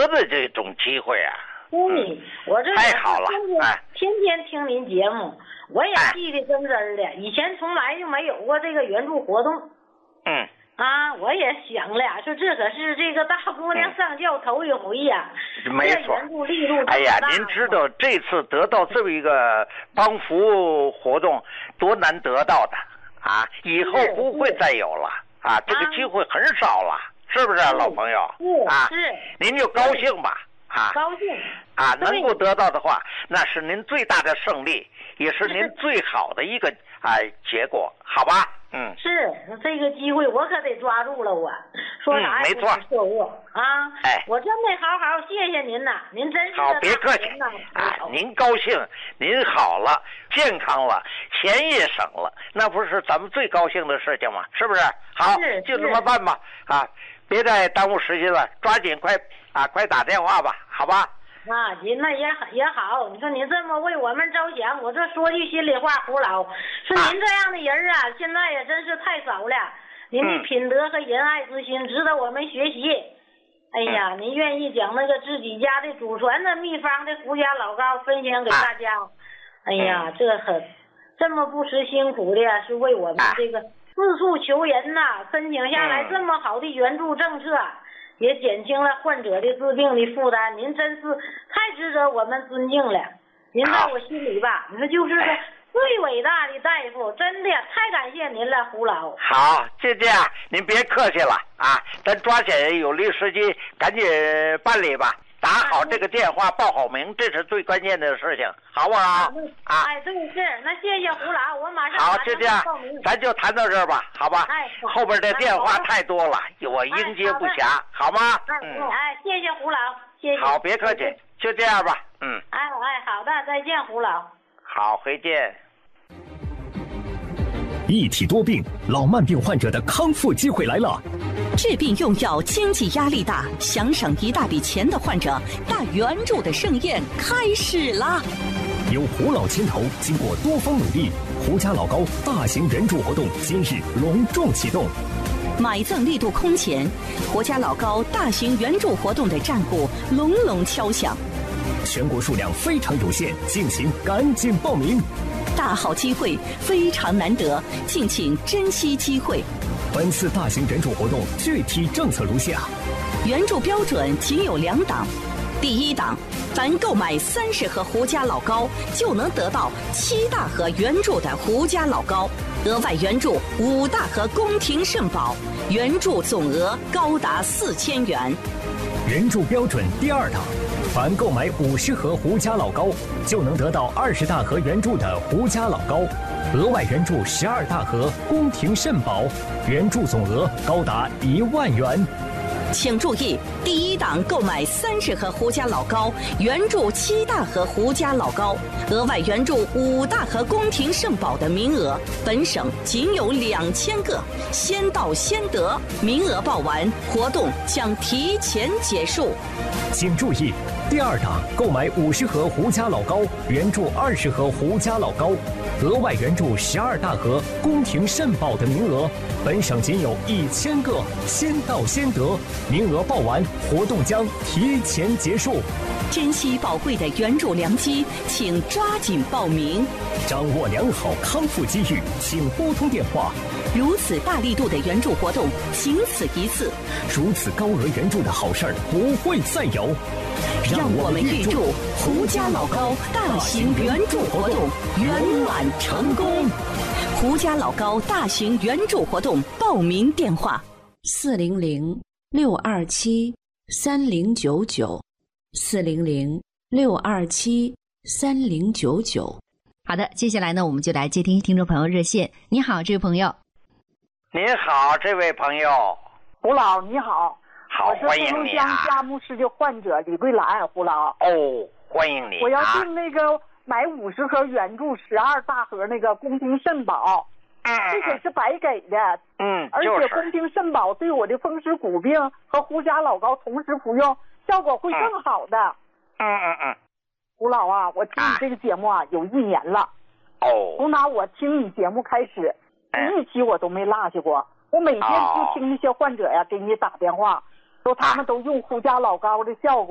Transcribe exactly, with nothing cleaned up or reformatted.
得的这种机会啊。 嗯，我这太好了， 天天、 哎、 天天听您节目，我也记得真真的，以前从来就没有过这个援助活动。 嗯。 啊，我也想了，说这可是这个大姑娘上轿头一回呀、 啊，没错。 援助力度这么大。 哎呀，您知道这次得到这么一个帮扶活动多难得到的啊，以后不会再有了啊，这个机会很少了，是不是、啊、老朋友？ 是啊， 是。 您就高兴吧，啊， 高兴啊，能够得到的话，那是您最大的胜利，也是您最好的一个啊结果，好吧？嗯， 是这个机会我可得抓住了，我说啥也不错过啊！ 哎， 我真得好好谢谢您呐，您真是好，别客气啊！您高兴，您好了，健康了，钱也省了，那不是咱们最高兴的事情吗？是不是？好，就这么办吧啊！别再耽误时间了，抓紧快啊，快打电话吧，好吧？ 啊，您那也也好，你说您这么为我们着想，我这说句心里话，胡老，说您这样的人啊，啊现在也真是太少了。您的品德和仁爱之心值得我们学习。哎呀，您愿意将那个自己家的祖传的秘方的胡家老膏分享给大家，哎呀，这很这么不辞辛苦的是为我们这个四处求人呐、啊，申请下来这么好的援助政策。也减轻了患者的治病的负担，您真是太值得我们尊敬了。您在我心里吧，你说就是个最伟大的大夫，真的太感谢您了，胡老。 好，就这样，您别客气了啊，咱抓紧有利时机，赶紧办理吧。打好这个电话，报好名，这是最关键的事情，好不好？ 啊，哎，对是，那谢谢胡老，我马上好，就这样，咱就谈到这儿吧，好吧？ 哎， 后边的电话太多了，我应接不暇，好吗？ 嗯，哎，谢谢胡老，谢谢。 好，别客气，就这样吧，嗯。 哎哎，好的，再见，胡老。 好，回见。 一体多病，老慢病患者的康复机会来了。 治病用药，经济压力大，想省一大笔钱的患者，大援助的盛宴开始啦！ 由胡老牵头，经过多方努力，胡家老高大型援助活动今日隆重启动。 买赠力度空前，胡家老高大型援助活动的战鼓隆隆敲响。 全国数量非常有限，敬请赶紧报名。 大好机会非常难得，敬请珍惜机会。 本次大型援助活动具体政策如下： 援助标准仅有两档，第一档，凡购买三十盒胡家老高，就能得到七大盒援助的胡家老高，额外援助五大盒宫廷肾宝，援助总额高达四千元。 援助标准第二档，凡购买五十盒胡家老高，就能得到二十大盒援助的胡家老高，额外援助十二大盒宫廷肾宝，援助总额高达一万元。 请注意，第一档购买三十盒胡家老高，援助七大盒胡家老高，额外援助五大盒宫廷肾宝的名额，本省仅有两千个，先到先得，名额报完，活动将提前结束。 请注意，第二档购买五十盒胡家老高，援助二十盒胡家老高，额外援助十二大盒宫廷肾宝的名额，本省仅有一千个，先到先得，名额报完，活动将提前结束。 珍惜宝贵的援助良机，请抓紧报名。 掌握良好康复机遇，请拨通电话。 如此大力度的援助活动，仅此一次。 如此高额援助的好事儿不会再有。 让我们预祝胡家老高大型援助活动圆满成功。胡家老高大型援助活动报名电话： 四零零六二七三零九九，四零零六二七三零九九。 好的，接下来呢，我们就来接听听众朋友热线。你好，这位朋友。 您好，这位朋友。 胡老，你好。 好，欢迎你啊！ 我是黑龙江佳木市的患者李桂兰，胡老。 哦，欢迎你、啊！ 我要订那个买五十盒援助十二大盒那个宫廷肾宝， 嗯， 这可是白给的， 嗯， 而且宫廷肾宝对我的风湿骨病和胡家老高同时服用，效果会更好的。 嗯嗯嗯。 胡老啊，我听你这个节目啊、嗯、有一年了。 哦。 从哪我听你节目开始，第一期我都没落下过。我每天就听那些患者呀给你打电话。说他们都用胡家老高的效果。